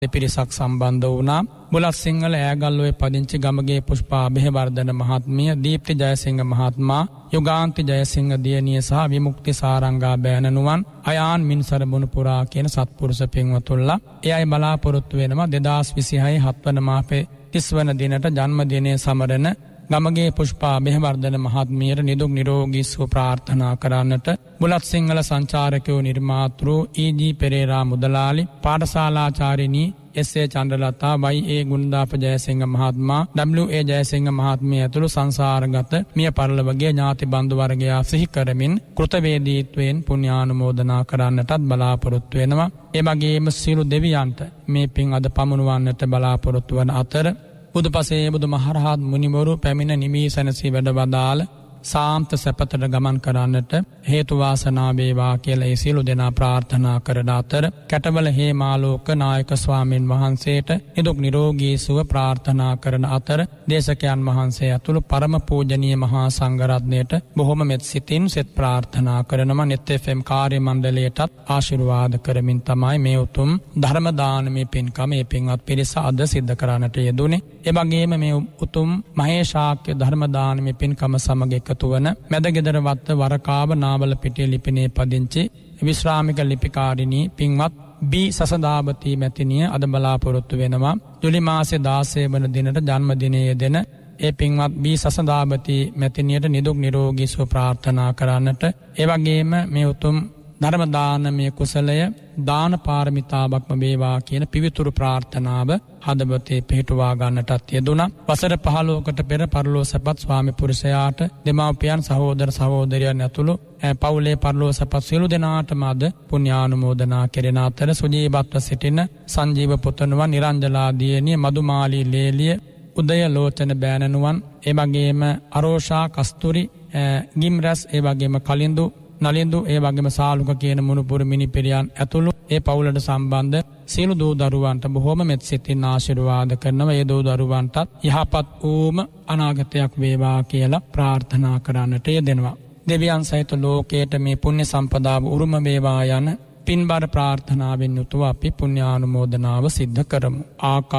පිරිසක් සම්බන්ධ වුණා. බුලත් සිංහල ඈගල්ලුවේ පදිංචි ගමගේ පුෂ්පා අබේවර්ධන මහත්මිය, දීප්ති ජයසිංහ මහත්මයා, යුගාන්ති ජයසිංහ දියණිය සහ විමුක්ති සාරංගා බෑණනුවන්, අයාන් මින්සර මුණුපුරා කියන සත්පුරුෂ පින්වතුන්ලා ඒ අය බලාපොරොත්තු වෙනවා 2026 7 වන මාසේ 30 වන දිනට ජන්මදිනය සමරන ගමගේ පුෂ්පා අබේවර්ධන මහත්මියට නිදුක් නිරෝගී සුව ප්‍රාර්ථනා කරන්නට බුලත් සිංහල සංචාරකයෝ නිර්මාතෘ ඊ.ජී. පෙරේරා මුදලාලි, පාඨශාලාචාරිණී එස්.ඒ. චන්ද්‍රලතා, වයි.ඒ. ගුණදාප ජයසිංහ මහත්මයා, W.ඒ. ජයසිංහ මහත්මිය ඇතුළු සංසාරගත මිය පරලොවගේ ඥාති බන්දු වර්ගයා සිහි කරමින් කෘතවේදීත්වයෙන් පුණ්‍යානුමෝදනා කරන්නටත් බලාපොරොත්තු වෙනවා. ඒ වගේම සියලු දෙවියන්ට මේ පින් අද පමුණුවන්නට බලාපොරොත්තු වන අතර බුදුපසේ බුදුමහරහත් මුනිවරු පැමිණ නිමී සැනසී වැඩ වදාළ සාන්ත සැපතට ගමන් කරන්නට හේතු වාසනා වේවා කියලා ඒ සියලු දෙනා ප්‍රාර්ථනා කරන අතර කැටවල හේමාලෝක නායක ස්වාමීන් වහන්සේට නිදුක් නිරෝගී සුව ප්‍රාර්ථනා කරන අතර දේශකයන් වහන්සේ ඇතුළු පරම පූජනීය මහා සංඝරත්නයට බොහොම මෙත් සිතින් සෙත් ප්‍රාර්ථනා කරනවා. net fm කාර්ය මණ්ඩලයටත් ආශිර්වාද කරමින් තමයි මේ උතුම් ධර්ම දානමේ පින්කම මේ පින්වත් පිරිස අද සිද්ධ කරන්නට යෙදුනේ. ඒ වගේම මේ උතුම් මහේශාක්‍ය ධර්ම දානමේ පින්කම සමග එකතු වන මැදගෙදර වත්ත වරකාව නාවල පිටිය ලිපිනේ පදිංචි විශ්‍රාමික ලිපිකාරිණී පින්වත් බී සසදාබති මැතිණිය අද බලාපොරොත්තු වෙනවා. ජුලි මාසේ 16 වන දිනට ජන්මදිනයේ දෙන ඒ පින්වත් බී සසදාබති මැතිණියට නිදුක් නිරෝගී සුව ප්‍රාර්ථනා කරන්නට, ඒ වගේම මේ උතුම් ධර්ම දානමය කුසලය දාන පාරමිතාවක්ම වේවා කියන පිවිතුරු ප්‍රාර්ථනාව හදවතේ පිහිටුවා ගන්නටත් යෙදුණා. වසර 15කට පෙර පරලෝ සපත් ස්වාමි පුරුෂයාට දෙමාපියන් සහෝදර සහෝදරියන් ඇතුළු පවුලේ පරලෝ සපත් සියලු දෙනාටම අද පුණ්‍යානුමෝදනා කෙරෙන අතර සුජීවත්ව සිටින සංජීව පුතණුවන්, නිරංජලා දියණිය, මදුමාලී ලේලිය, උදය ලෝචන බෑණනුවන්, ඒ වගේම අරෝෂා කස්තුරි ගිම්රස්, ඒ වගේම කලින්දු නලින්දු, ඒ වගේම සාලුක කියන මුණුපුර මිනිපිරියන් ඇතුළු ඒ පවුලට සම්බන්ධ සියලු දූ දරුවන්ට බොහොම මෙත් සිතින් ආශිර්වාද කරනවා. ඒ දූ දරුවන්ටත් යහපත් වූම අනාගතයක් වේවා කියලා ප්‍රාර්ථනා කරන්නට යෙදෙනවා. දෙවියන් සහිත ලෝකයට මේ පුණ්‍ය සම්පදාව උරුම වේවා යන පින්බර ප්‍රාර්ථනාවෙන් යුතුව අපි පුණ්‍යානුමෝදනාව සිද්ධ කරමු.